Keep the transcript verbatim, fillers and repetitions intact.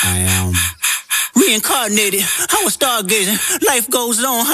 I am Reincarnated, I was stargazing. Life goes on.